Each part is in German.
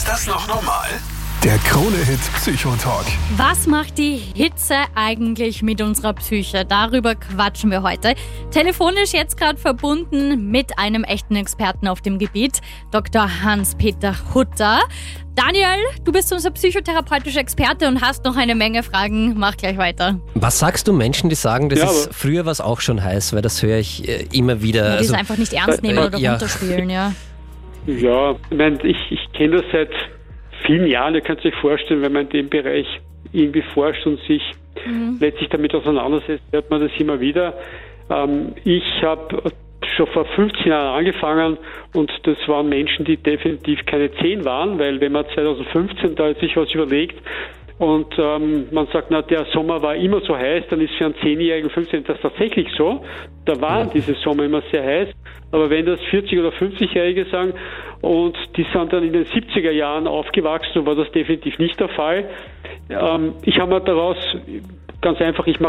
Ist das noch normal? Der Krone-Hit Psychotalk. Was macht die Hitze eigentlich mit unserer Psyche? Darüber quatschen wir heute. Telefonisch jetzt gerade verbunden mit einem echten Experten auf dem Gebiet, Dr. Hans-Peter Hutter. Daniel, du bist unser psychotherapeutischer Experte und hast noch eine Menge Fragen. Mach gleich weiter. Was sagst du Menschen, die sagen, früher war es auch schon heiß, weil das höre ich immer wieder. Ja, die es einfach nicht ernst nehmen oder runterspielen, ja. Ja, ich kenne das seit vielen Jahren. Ihr könnt euch vorstellen, wenn man in dem Bereich irgendwie forscht und sich letztlich damit auseinandersetzt, hört man das immer wieder. Ich habe schon vor 15 Jahren angefangen und das waren Menschen, die definitiv keine 10 waren, weil wenn man 2015 da sich was überlegt und man sagt, na, der Sommer war immer so heiß, dann ist für einen 10-jährigen, 15-jährigen das tatsächlich so. Da waren diese Sommer immer sehr heiß. Aber wenn das 40- oder 50-Jährige sagen und die sind dann in den 70er Jahren aufgewachsen, so war das definitiv nicht der Fall. Ich habe mir daraus ganz einfach, ich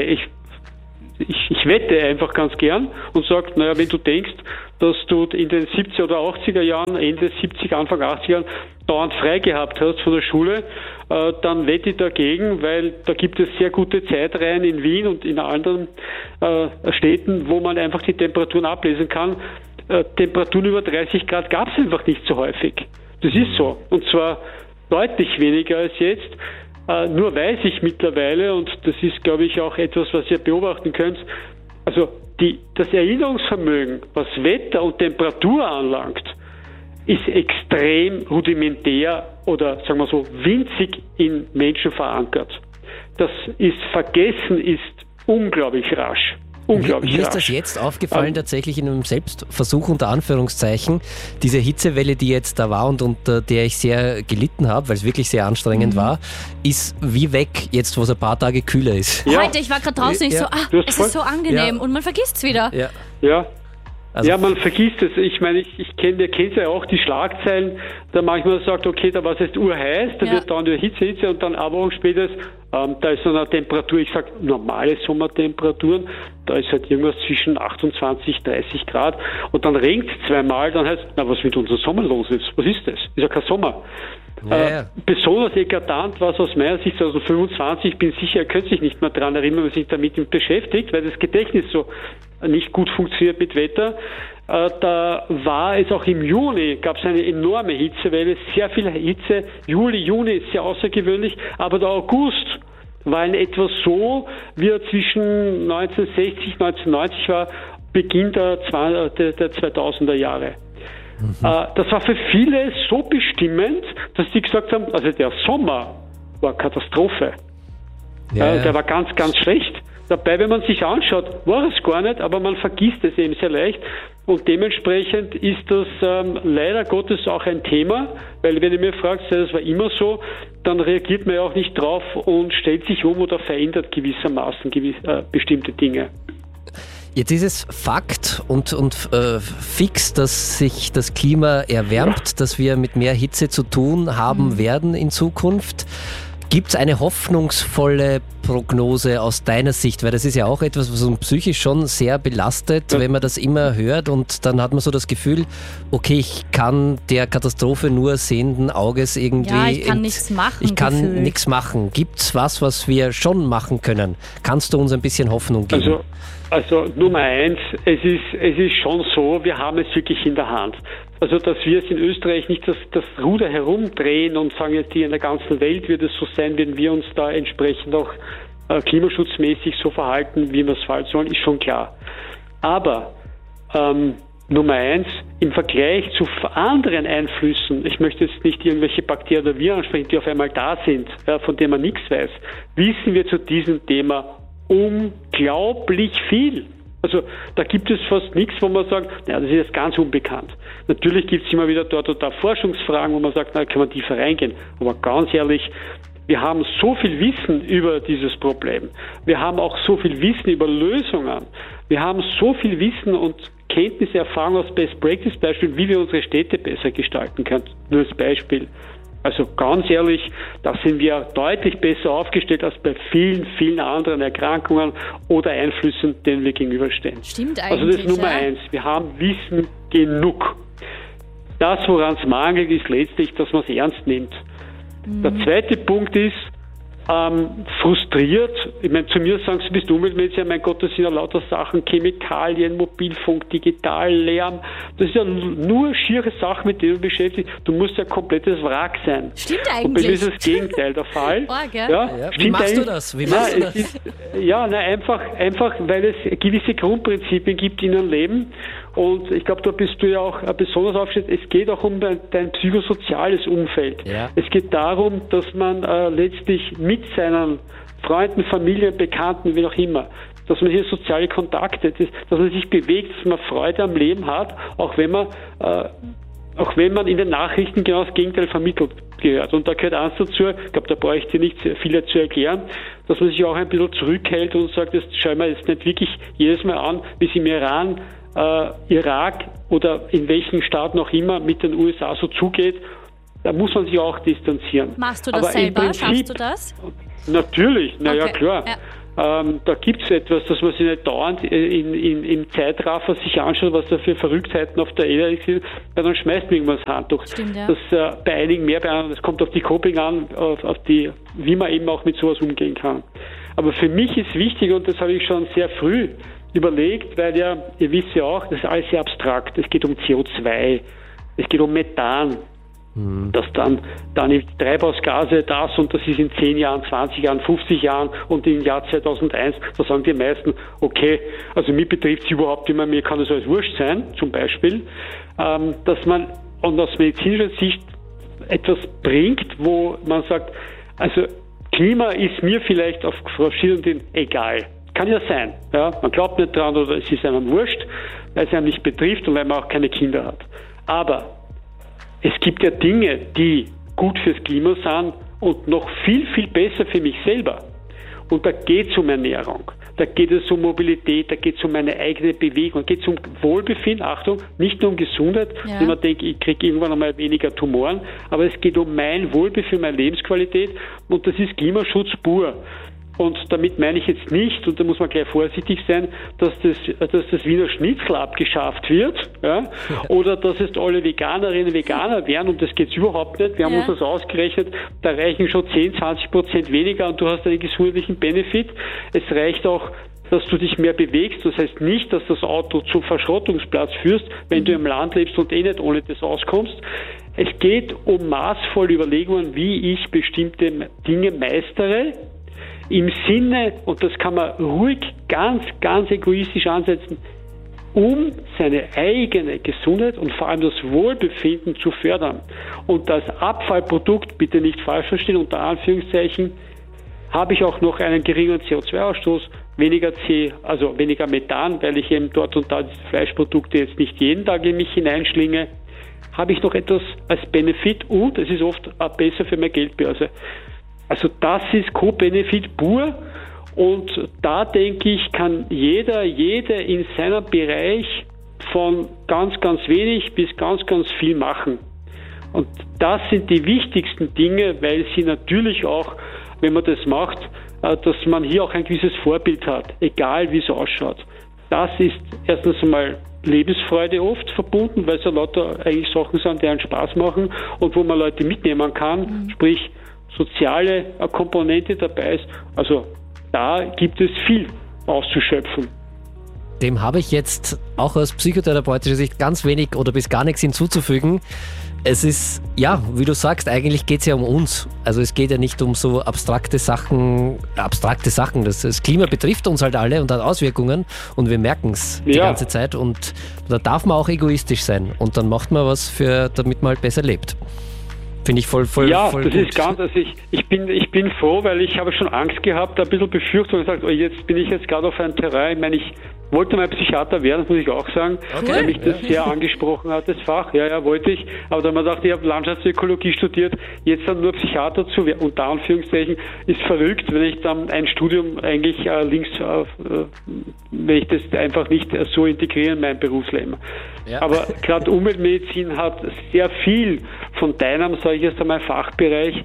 wette einfach ganz gern und sage, naja, wenn du denkst, dass du in den 70er oder 80er Jahren, Ende 70, Anfang 80er Jahren dauernd frei gehabt hast von der Schule, dann wette ich dagegen, weil da gibt es sehr gute Zeitreihen in Wien und in anderen Städten, wo man einfach die Temperaturen ablesen kann. Temperaturen über 30 Grad gab es einfach nicht so häufig. Das ist so. Und zwar deutlich weniger als jetzt. Nur weiß ich mittlerweile, und das ist, glaube ich, auch etwas, was ihr beobachten könnt, also das Erinnerungsvermögen, was Wetter und Temperatur anlangt, ist extrem rudimentär oder, sagen wir so, winzig in Menschen verankert. Das ist Vergessen ist unglaublich rasch. Mir ist das jetzt aufgefallen, tatsächlich in einem Selbstversuch unter Anführungszeichen, diese Hitzewelle, die jetzt da war und unter der ich sehr gelitten habe, weil es wirklich sehr anstrengend war, ist wie weg, jetzt wo es ein paar Tage kühler ist. Ja. Heute, ich war gerade draußen, es ist so angenehm und man vergisst es wieder. Ja. Ja, man vergisst es. Ich meine, ihr kennt ja auch die Schlagzeilen, da manchmal sagt, okay, da war es jetzt urheiß, da wird dann die Hitze und dann eine Woche später, da ist so eine Temperatur, ich sage normale Sommertemperaturen, da ist halt irgendwas zwischen 28, 30 Grad und dann regnet es zweimal, dann heißt, na, was mit unserem Sommer los ist? Was ist das? Ist ja kein Sommer. Besonders eklatant war es aus meiner Sicht 2025, ich bin sicher, ihr könnt sich nicht mehr daran erinnern, wenn man sich damit beschäftigt, weil das Gedächtnis so nicht gut funktioniert mit Wetter. Da war es auch im Juni, gab es eine enorme Hitzewelle, sehr viel Hitze. Juli, Juni ist sehr außergewöhnlich, aber der August war in etwa so, wie er zwischen 1960 und 1990 war, Beginn der 2000er Jahre. Das war für viele so bestimmend, dass die gesagt haben, also der Sommer war Katastrophe. Der war ganz, ganz schlecht. Dabei, wenn man sich anschaut, war es gar nicht, aber man vergisst es eben sehr leicht. Und dementsprechend ist das leider Gottes auch ein Thema, weil wenn ihr mir fragt, das war immer so, dann reagiert man ja auch nicht drauf und stellt sich um oder verändert gewissermaßen bestimmte Dinge. Jetzt ist es Fakt und fix, dass sich das Klima erwärmt, dass wir mit mehr Hitze zu tun haben werden in Zukunft. Gibt es eine hoffnungsvolle Prognose aus deiner Sicht? Weil das ist ja auch etwas, was uns psychisch schon sehr belastet, wenn man das immer hört und dann hat man so das Gefühl, okay, ich kann der Katastrophe nur sehenden Auges irgendwie... Ja, ich kann nichts machen. Ich kann nichts machen. Gibt es was wir schon machen können? Kannst du uns ein bisschen Hoffnung geben? Also Nummer 1, es ist schon so, wir haben es wirklich in der Hand. Also dass wir es in Österreich nicht das Ruder herumdrehen und sagen jetzt hier in der ganzen Welt wird es so sein, wenn wir uns da entsprechend auch klimaschutzmäßig so verhalten, wie wir es verhalten sollen, ist schon klar. Aber Nummer 1, im Vergleich zu anderen Einflüssen, ich möchte jetzt nicht irgendwelche Bakterien oder Viren ansprechen, die auf einmal da sind, von denen man nichts weiß, wissen wir zu diesem Thema unglaublich viel. Also da gibt es fast nichts, wo man sagt, naja, das ist jetzt ganz unbekannt. Natürlich gibt es immer wieder dort und da Forschungsfragen, wo man sagt, na, kann man tiefer reingehen. Aber ganz ehrlich, wir haben so viel Wissen über dieses Problem. Wir haben auch so viel Wissen über Lösungen. Wir haben so viel Wissen und Kenntnisse, Erfahrung aus Best Practice Beispielen, wie wir unsere Städte besser gestalten können. Nur als Beispiel. Also ganz ehrlich, da sind wir deutlich besser aufgestellt als bei vielen, vielen anderen Erkrankungen oder Einflüssen, denen wir gegenüberstehen. Stimmt eigentlich. Also das ist Nummer 1. Wir haben Wissen genug. das, woran es mangelt, ist letztlich, dass man es ernst nimmt. Der zweite Punkt ist, frustriert. Ich meine, zu mir sagen sie, bist du Umweltmediziner? Mein Gott, das sind ja lauter Sachen, Chemikalien, Mobilfunk, Digital, Lärm. Das ist ja nur schiere Sachen, mit denen du beschäftigst. Du musst ja komplettes Wrack sein. Stimmt eigentlich. Und bei mir ist das Gegenteil der Fall. Wie machst du das? Einfach, weil es gewisse Grundprinzipien gibt in einem Leben. Und ich glaube, da bist du ja auch besonders aufgestellt. Es geht auch um dein psychosoziales Umfeld. Ja. Es geht darum, dass man letztlich mit seinen Freunden, Familien, Bekannten, wie auch immer, dass man hier soziale Kontakte, dass man sich bewegt, dass man Freude am Leben hat, auch wenn man in den Nachrichten genau das Gegenteil vermittelt gehört. Und da gehört eins dazu, ich glaube, da brauche ich dir nicht viel zu erklären, dass man sich auch ein bisschen zurückhält und sagt, das schauen wir jetzt nicht wirklich jedes Mal an, wie es im Iran, Irak oder in welchen Staaten auch immer mit den USA so zugeht. Da muss man sich auch distanzieren. Machst du das selber? Schaffst du das? Natürlich, naja, klar. Ja. Da gibt es etwas, dass man sich nicht dauernd im Zeitraffer sich anschaut, was da für Verrücktheiten auf der Erde sind, weil dann schmeißt man irgendwas Handtuch. Stimmt, ja. Das bei einigen mehr, bei anderen, das kommt auf die Coping an, auf die, wie man eben auch mit sowas umgehen kann. Aber für mich ist wichtig, und das habe ich schon sehr früh überlegt, weil ja, ihr wisst ja auch, das ist alles sehr abstrakt. Es geht um CO2, es geht um Methan, dass dann die Treibhausgase das und das ist in 10 Jahren, 20 Jahren, 50 Jahren und im Jahr 2001, da sagen die meisten, okay, also mich betrifft es überhaupt nicht mehr, mir kann das alles wurscht sein, zum Beispiel, dass man aus medizinischer Sicht etwas bringt, wo man sagt, also Klima ist mir vielleicht auf verschiedenen egal. Kann ja sein. Ja? Man glaubt nicht dran oder es ist einem wurscht, weil es einem nicht betrifft und weil man auch keine Kinder hat. Aber es gibt ja Dinge, die gut fürs Klima sind und noch viel, viel besser für mich selber. Und da geht es um Ernährung, da geht es um Mobilität, da geht es um meine eigene Bewegung, da geht es um Wohlbefinden, Achtung, nicht nur um Gesundheit, wenn man denkt, ich kriege irgendwann einmal weniger Tumoren, aber es geht um mein Wohlbefinden, meine Lebensqualität und das ist Klimaschutz pur. Und damit meine ich jetzt nicht, und da muss man gleich vorsichtig sein, dass das Wiener Schnitzel abgeschafft wird, oder dass jetzt alle Veganerinnen und Veganer werden, und das geht überhaupt nicht. Wir haben uns das ausgerechnet, da reichen schon 10-20% weniger und du hast einen gesundheitlichen Benefit. Es reicht auch, dass du dich mehr bewegst. Das heißt nicht, dass das Auto zum Verschrottungsplatz führst, wenn du im Land lebst und nicht ohne das auskommst. Es geht um maßvolle Überlegungen, wie ich bestimmte Dinge meistere, im Sinne, und das kann man ruhig ganz, ganz egoistisch ansetzen, um seine eigene Gesundheit und vor allem das Wohlbefinden zu fördern. Und das Abfallprodukt, bitte nicht falsch verstehen, unter Anführungszeichen, habe ich auch noch einen geringeren CO2-Ausstoß, weniger Methan, weil ich eben dort und da diese Fleischprodukte jetzt nicht jeden Tag in mich hineinschlinge, habe ich noch etwas als Benefit und es ist oft auch besser für meine Geldbörse. Also das ist Co-Benefit pur und da denke ich, kann jede in seinem Bereich von ganz, ganz wenig bis ganz, ganz viel machen. Und das sind die wichtigsten Dinge, weil sie natürlich auch, wenn man das macht, dass man hier auch ein gewisses Vorbild hat, egal wie es ausschaut. Das ist erstens einmal Lebensfreude oft verbunden, weil es ja lauter eigentlich Sachen sind, die einen Spaß machen und wo man Leute mitnehmen kann, sprich soziale Komponente dabei ist. Also da gibt es viel auszuschöpfen. Dem habe ich jetzt auch aus psychotherapeutischer Sicht ganz wenig oder bis gar nichts hinzuzufügen. Es ist, ja, wie du sagst, eigentlich geht es ja um uns. Also es geht ja nicht um so abstrakte Sachen. Das Klima betrifft uns halt alle und hat Auswirkungen und wir merken es die ganze Zeit und da darf man auch egoistisch sein und dann macht man was damit man halt besser lebt. Finde ich voll das gut. Ist ganz, also ich bin froh, weil ich habe schon Angst gehabt, ein bisschen befürchtet und gesagt, jetzt bin ich jetzt gerade auf einem Terrain. Ich meine, ich wollte mal Psychiater werden, das muss ich auch sagen, weil mich das sehr angesprochen hat, das Fach. Ja, wollte ich. Aber dann habe ich gedacht, ich habe Landschaftsökologie studiert, jetzt dann nur Psychiater zu werden, unter Anführungszeichen, ist verrückt, wenn ich dann ein Studium eigentlich wenn ich das einfach nicht so integriere in mein Berufsleben. Ja. Aber gerade Umweltmedizin hat sehr viel von deinem, sage ich jetzt einmal, Fachbereich,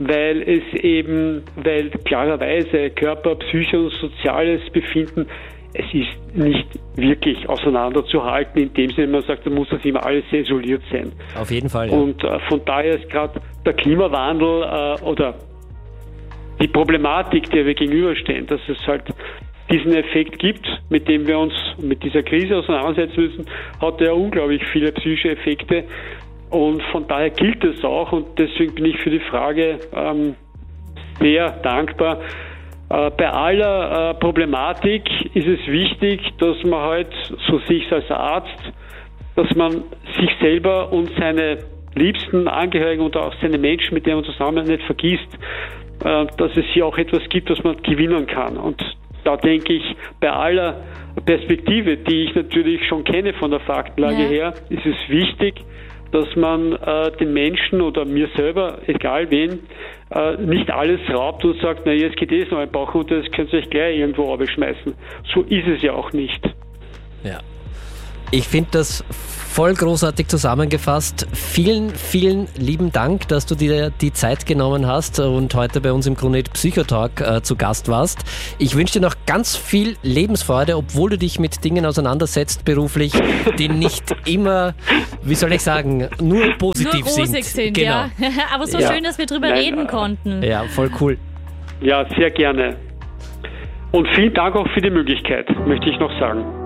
weil klarerweise Körper, Psyche und soziales Befinden es ist nicht wirklich auseinanderzuhalten, in dem Sinne, man sagt, da muss das immer alles sehr isoliert sein. Auf jeden Fall, ja. Und von daher ist gerade der Klimawandel oder die Problematik, der wir gegenüberstehen, dass es halt diesen Effekt gibt, mit dem wir uns mit dieser Krise auseinandersetzen müssen, hat ja unglaublich viele psychische Effekte. Und von daher gilt es auch, und deswegen bin ich für die Frage sehr dankbar. Bei aller Problematik ist es wichtig, dass man halt, so sehe ich es als Arzt, dass man sich selber und seine liebsten Angehörigen und auch seine Menschen, mit denen man zusammen nicht vergisst, dass es hier auch etwas gibt, was man gewinnen kann. Und da denke ich, bei aller Perspektive, die ich natürlich schon kenne von der Faktenlage her, ist es wichtig, dass man den Menschen oder mir selber, egal wen, nicht alles raubt und sagt, na jetzt geht es noch ein Bach und das könnt ihr euch gleich irgendwo abschmeißen. So ist es ja auch nicht. Ja. Ich finde das voll großartig zusammengefasst. Vielen, vielen lieben Dank, dass du dir die Zeit genommen hast und heute bei uns im KroneHit Psychotalk zu Gast warst. Ich wünsche dir noch ganz viel Lebensfreude, obwohl du dich mit Dingen auseinandersetzt beruflich, die nicht immer, wie soll ich sagen, nur positiv nur rosig sind. Genau. Ja. Aber so schön, dass wir drüber reden konnten. Ja, voll cool. Ja, sehr gerne. Und vielen Dank auch für die Möglichkeit, möchte ich noch sagen.